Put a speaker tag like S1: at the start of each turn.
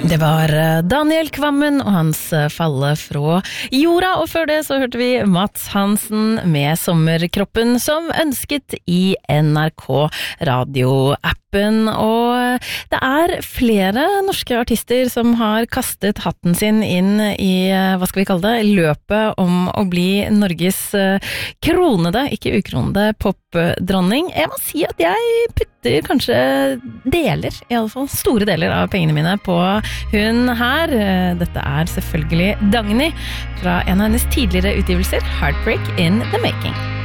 S1: Det var Daniel Kvammen og hans falle fra jorda, og før det så hørte vi Mats Hansen med Sommerkroppen som ønsket i NRK radioappen, og det er flere norske artister som har kastet hatten sin inn i, hva skal vi kalle det, løpet om å bli Norges kronede, ikke ukronede popdronning. Jeg må si at jeg putter kanskje deler, i alle fall store deler av pengene mine på hun her. Dette er selvfølgelig Dagny fra en av hennes tidligere utgivelser, Heartbreak in the Making.